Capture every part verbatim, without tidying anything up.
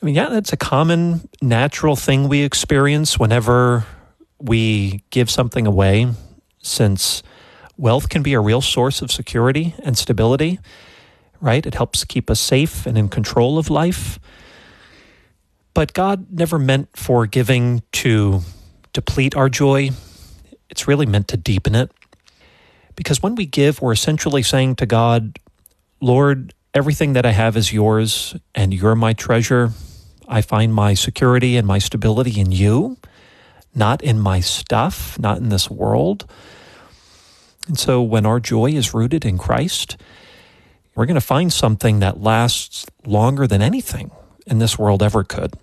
I mean, yeah, that's a common, natural thing we experience whenever we give something away, since wealth can be a real source of security and stability, right? It helps keep us safe and in control of life. But God never meant for giving to deplete our joy. It's really meant to deepen it. Because when we give, we're essentially saying to God, Lord, everything that I have is yours, and you're my treasure. I find my security and my stability in you, not in my stuff, not in this world. And so when our joy is rooted in Christ, we're going to find something that lasts longer than anything in this world ever could.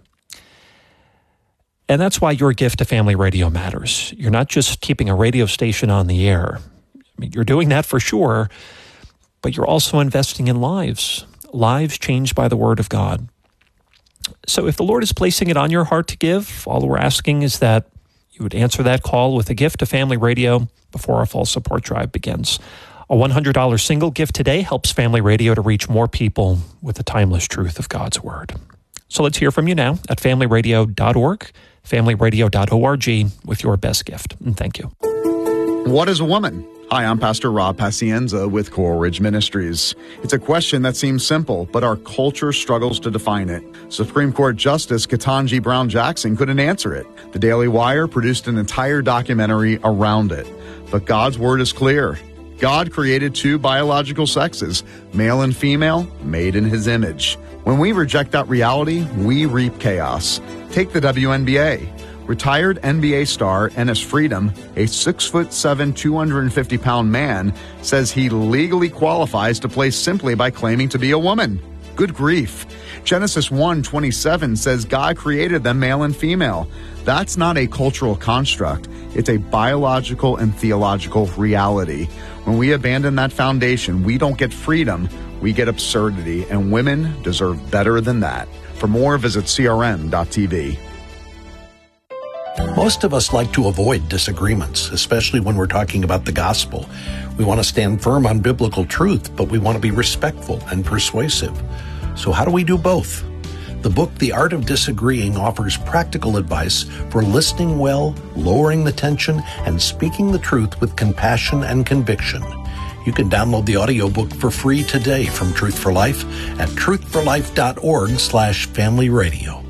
And that's why your gift to Family Radio matters. You're not just keeping a radio station on the air. I mean, you're doing that for sure, but you're also investing in lives, lives changed by the Word of God. So if the Lord is placing it on your heart to give, all we're asking is that you would answer that call with a gift to Family Radio before our fall support drive begins. A one hundred dollars single gift today helps Family Radio to reach more people with the timeless truth of God's Word. So let's hear from you now at family radio dot org, family radio dot org, with your best gift. And thank you. What is a woman? Hi, I'm Pastor Rob Pacienza with Coral Ridge Ministries. It's a question that seems simple, but our culture struggles to define it. Supreme Court Justice Ketanji Brown Jackson couldn't answer it. The Daily Wire produced an entire documentary around it. But God's Word is clear. God created two biological sexes, male and female, made in His image. When we reject that reality, we reap chaos. Take the W N B A. Retired N B A star Enes Freedom, a six foot seven, two hundred fifty pound man, says he legally qualifies to play simply by claiming to be a woman. Good grief. Genesis one twenty-seven says God created them male and female. That's not a cultural construct. It's a biological and theological reality. When we abandon that foundation, we don't get freedom, we get absurdity, and women deserve better than that. For more, visit C R M dot T V. Most of us like to avoid disagreements, especially when we're talking about the gospel. We want to stand firm on biblical truth, but we want to be respectful and persuasive. So how do we do both? The book, The Art of Disagreeing, offers practical advice for listening well, lowering the tension, and speaking the truth with compassion and conviction. You can download the audiobook for free today from Truth for Life at truth for life dot org slash family radio.